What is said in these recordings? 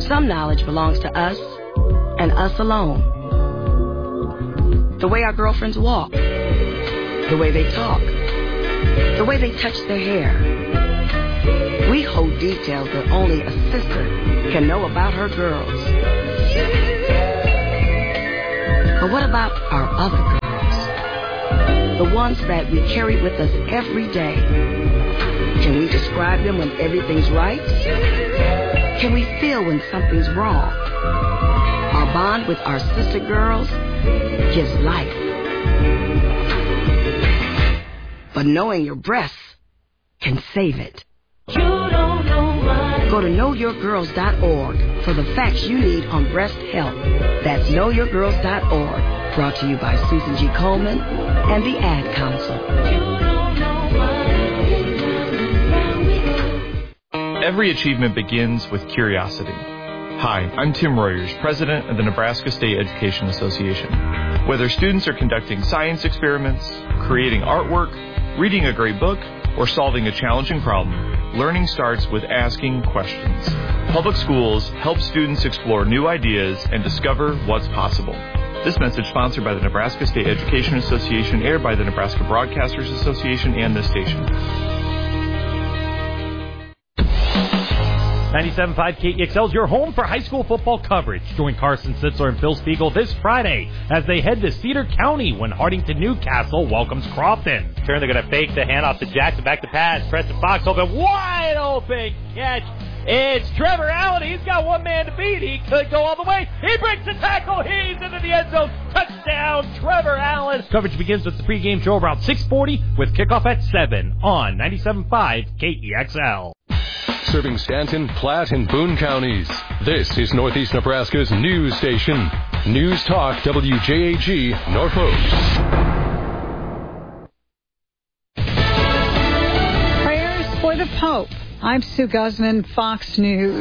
Some knowledge belongs to us and us alone. The way our girlfriends walk, the way they talk, the way they touch their hair. We hold details that only a sister can know about her girls. But what about our other girls? The ones that we carry with us every day. Can we describe them when everything's right? Can we feel when something's wrong? Our bond with our sister girls gives life. But knowing your breasts can save it. Go to knowyourgirls.org for the facts you need on breast health. That's knowyourgirls.org. Brought to you by Susan G. Coleman and the Ad Council. Every achievement begins with curiosity. Hi, I'm Tim Royers, president of the Nebraska State Education Association. Whether students are conducting science experiments, creating artwork, reading a great book, or solving a challenging problem, learning starts with asking questions. Public schools help students explore new ideas and discover what's possible. This message sponsored by the Nebraska State Education Association, aired by the Nebraska Broadcasters Association and this station. 97.5 KEXL is your home for high school football coverage. Join Carson Sitzler and Phil Spiegel this Friday as they head to Cedar County when Hardington Newcastle welcomes Crofton. Turn, they're going to fake the handoff to Jackson, back to pass. Preston Fox open, wide open catch. It's Trevor Allen. He's got one man to beat. He could go all the way. He breaks the tackle. He's into the end zone. Touchdown, Trevor Allen. Coverage begins with the pregame show around 6:40 with kickoff at 7 on 97.5 KEXL. Serving Stanton, Platte, and Boone counties. This is Northeast Nebraska's news station. News Talk WJAG Norfolk. Prayers for the Pope. I'm Sue Guzman, Fox News.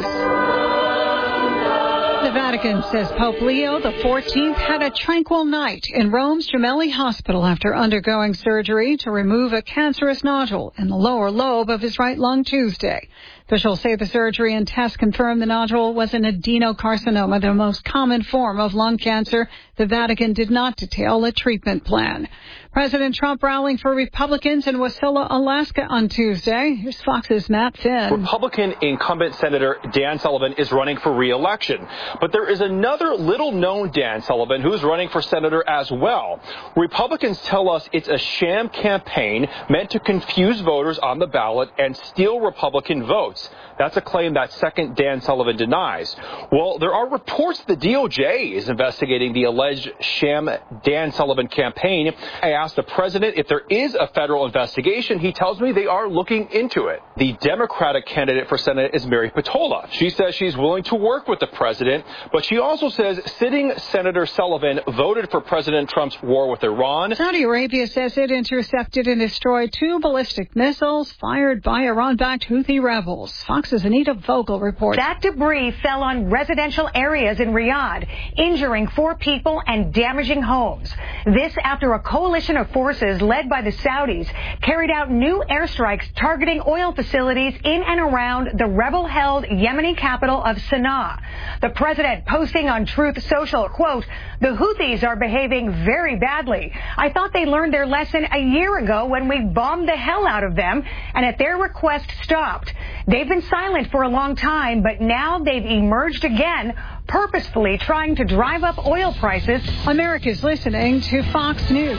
The Vatican says Pope Leo XIV had a tranquil night in Rome's Gemelli Hospital after undergoing surgery to remove a cancerous nodule in the lower lobe of his right lung Tuesday. Officials say the surgery and tests confirmed the nodule was an adenocarcinoma, the most common form of lung cancer. The Vatican did not detail a treatment plan. President Trump rallying for Republicans in Wasilla, Alaska on Tuesday. Here's Fox's Matt Finn. Republican incumbent Senator Dan Sullivan is running for re-election. But there is another little-known Dan Sullivan who's running for senator as well. Republicans tell us it's a sham campaign meant to confuse voters on the ballot and steal Republican votes. That's a claim that second Dan Sullivan denies. Well, there are reports the DOJ is investigating the alleged sham Dan Sullivan campaign. I asked the president if there is a federal investigation. He tells me they are looking into it. The Democratic candidate for Senate is Mary Patola. She says she's willing to work with the president, but she also says sitting Senator Sullivan voted for President Trump's war with Iran. Saudi Arabia says it intercepted and destroyed 2 ballistic missiles fired by Iran-backed Houthi rebels. Fox's Anita Vogel reports. That debris fell on residential areas in Riyadh, injuring 4 people and damaging homes. This after a coalition of forces led by the Saudis carried out new airstrikes targeting oil facilities in and around the rebel-held Yemeni capital of Sana'a. The president posting on Truth Social, quote, "The Houthis are behaving very badly. I thought they learned their lesson a year ago when we bombed the hell out of them and at their request stopped. They've been silent for a long time, but now they've emerged again, purposefully trying to drive up oil prices." America's listening to Fox News.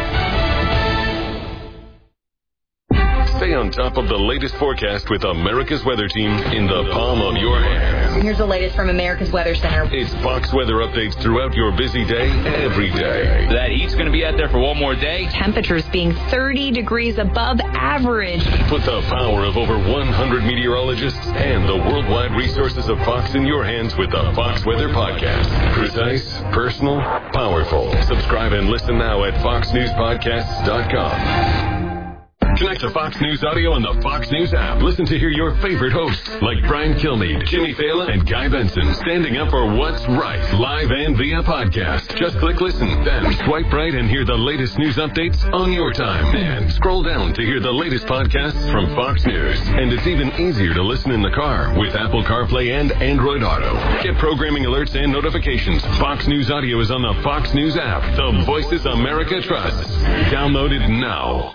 Stay on top of the latest forecast with America's Weather Team in the palm of your hand. Here's the latest from America's Weather Center. It's Fox weather updates throughout your busy day, every day. That heat's going to be out there for one more day. Temperatures being 30 degrees above average. Put the power of over 100 meteorologists and the worldwide resources of Fox in your hands with the Fox Weather Podcast. Precise, personal, powerful. Subscribe and listen now at foxnewspodcasts.com. Connect to Fox News Audio on the Fox News app. Listen to hear your favorite hosts like Brian Kilmeade, Jimmy Fallon, and Guy Benson standing up for what's right, live and via podcast. Just click listen, then swipe right and hear the latest news updates on your time. And scroll down to hear the latest podcasts from Fox News. And it's even easier to listen in the car with Apple CarPlay and Android Auto. Get programming alerts and notifications. Fox News Audio is on the Fox News app. The Voices America trusts. Download it now.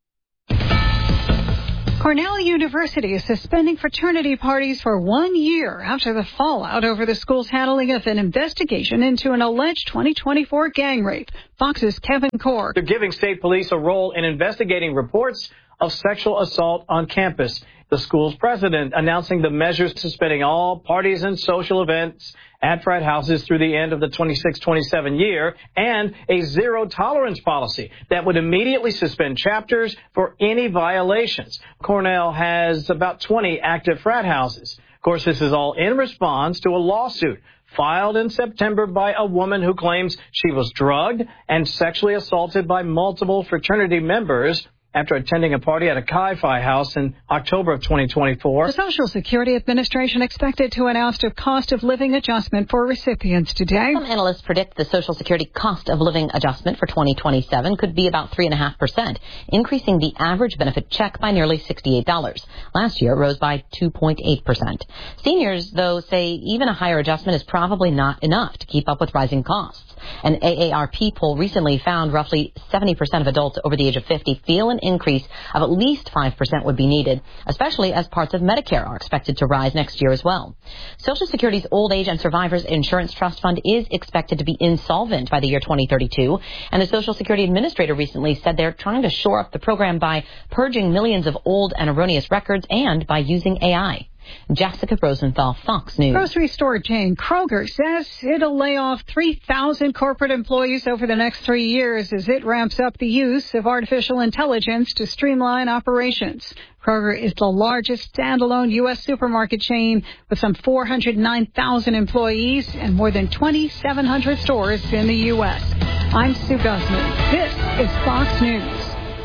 Cornell University is suspending fraternity parties for 1 year after the fallout over the school's handling of an investigation into an alleged 2024 gang rape. Fox's Kevin Cork. They're giving state police a role in investigating reports of sexual assault on campus. The school's president announcing the measures suspending all parties and social events at frat houses through the end of the 26-27 year, and a zero-tolerance policy that would immediately suspend chapters for any violations. Cornell has about 20 active frat houses. Of course, this is all in response to a lawsuit filed in September by a woman who claims she was drugged and sexually assaulted by multiple fraternity members after attending a party at a Chi-Fi house in October of 2024. The Social Security Administration expected to announce a cost of living adjustment for recipients today. Some analysts predict the Social Security cost of living adjustment for 2027 could be about 3.5%, increasing the average benefit check by nearly $68. Last year, it rose by 2.8%. Seniors, though, say even a higher adjustment is probably not enough to keep up with rising costs. An AARP poll recently found roughly 70% of adults over the age of 50 feel an increase of at least 5% would be needed, especially as parts of Medicare are expected to rise next year as well. Social Security's Old Age and Survivors Insurance Trust Fund is expected to be insolvent by the year 2032, and the Social Security Administrator recently said they're trying to shore up the program by purging millions of old and erroneous records and by using AI. Jessica Rosenthal, Fox News. Grocery store chain Kroger says it'll lay off 3,000 corporate employees over the next 3 years as it ramps up the use of artificial intelligence to streamline operations. Kroger is the largest standalone U.S. supermarket chain with some 409,000 employees and more than 2,700 stores in the U.S. I'm Sue Guzman. This is Fox News.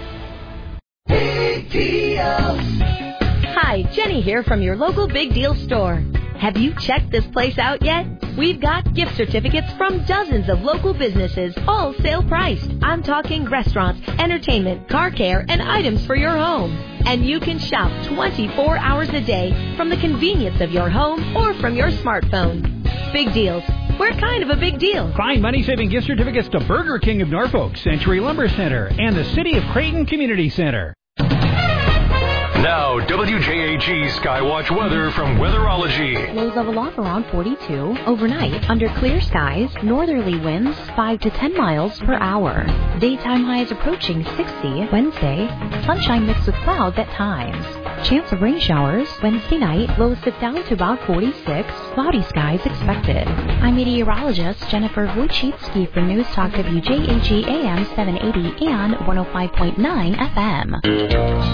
Big Deal. Hi, Jenny here from your local Big Deal store. Have you checked this place out yet? We've got gift certificates from dozens of local businesses, all sale priced. I'm talking restaurants, entertainment, car care, and items for your home. And you can shop 24 hours a day from the convenience of your home or from your smartphone. Big deals. We're kind of a big deal. Find money-saving gift certificates to Burger King of Norfolk, Century Lumber Center, and the City of Creighton Community Center. Now, WJAG Skywatch weather from Weatherology. Lows level off around 42. Overnight, under clear skies, northerly winds 5 to 10 miles per hour. Daytime highs approaching 60. Wednesday, sunshine mixed with clouds at times. Chance of rain showers. Wednesday night, lows dip down to about 46. Cloudy skies expected. I'm meteorologist Jennifer Wojcicki for News Talk WJAG AM 780 and 105.9 FM.